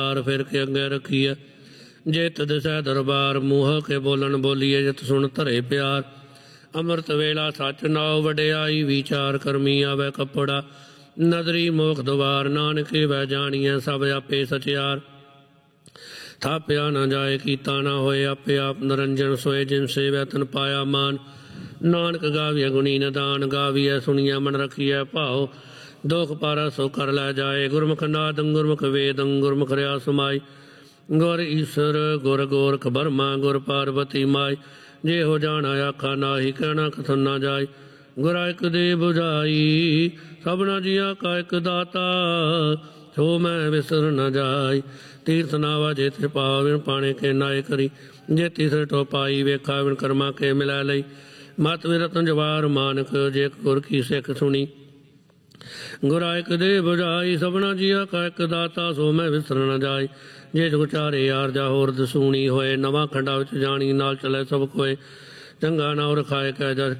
फिर के अगे रखिए जित दिशा दरबार मूह के बोलन बोलिए जित सुन धरे प्यार अमृत वेला सच नाव वडियाई विचार करमी आवे कपड़ा नदरी मोख द्वार नानक वह जानिए सब आपे सचियार थाप्या न जाए कीता ना होए आपे आप निरंजन सोए जिन सेवै तन पाया मान नानक गाविया गुणी निदान गाविया सुनिया मन रखिया भाव दुख पारा सो कर लै जाए गुरमुख नादं गुरमुख वेदं गुरमुख रहा समाई गुर ईश्वर गुर गोरख बर्मा गुर पार्वती माई जे हो जाना आखा नाही कहना कथन ना जाए गुरा एक दे बुझाई सबना जिया का एक दाता सो मैं विसर न जाय तीर्थ नावा जे तिर पावन पाने के नाय करी जे तीसरे टो पाई वेखा विन कर्मा के मिला लई मत विरतन जवार मानक जे गुर की सिख सुनी गुरा एक दे बुझाई सबना जिया का एक दाता सो मैं विसर न जाय जे जुग चारे यार जा होर दसूनी होए नवा खंडा विच जानी नाल चले सब कोए चंगा नाव रखाए कह जा